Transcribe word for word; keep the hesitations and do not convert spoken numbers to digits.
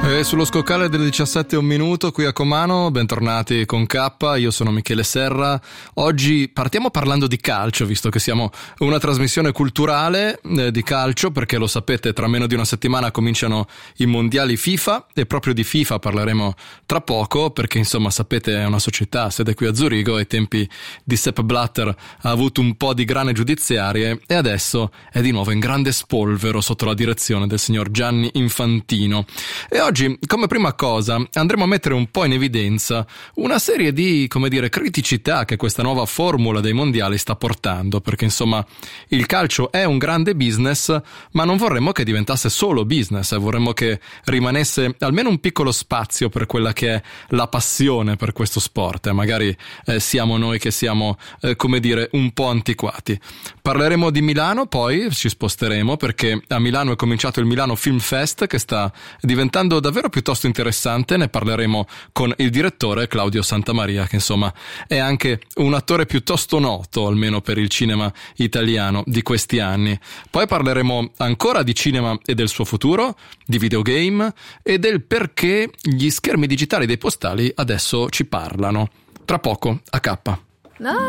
E sullo scoccare delle diciassette e un minuto qui a Comano, bentornati con K, io sono Michele Serra. Oggi partiamo parlando di calcio, visto che siamo una trasmissione culturale eh, di calcio, perché lo sapete, tra meno di una settimana cominciano i mondiali FIFA e proprio di FIFA parleremo tra poco, perché insomma sapete è una società, sede qui a Zurigo, ai tempi di Sepp Blatter ha avuto un po' di grane giudiziarie e adesso è di nuovo in grande spolvero sotto la direzione del signor Gianni Infantino. E oggi Oggi, come prima cosa, andremo a mettere un po' in evidenza una serie di, come dire, criticità che questa nuova formula dei mondiali sta portando, perché insomma il calcio è un grande business, ma non vorremmo che diventasse solo business, vorremmo che rimanesse almeno un piccolo spazio per quella che è la passione per questo sport, e magari eh, siamo noi che siamo, eh, come dire, un po' antiquati. Parleremo di Milano, poi ci sposteremo, perché a Milano è cominciato il Milano Film Fest, che sta diventando davvero piuttosto interessante. Ne parleremo con il direttore Claudio Santamaria, che insomma è anche un attore piuttosto noto, almeno per il cinema italiano di questi anni. Poi parleremo ancora di cinema e del suo futuro, di videogame e del perché gli schermi digitali dei postali adesso ci parlano. Tra poco, a K. No.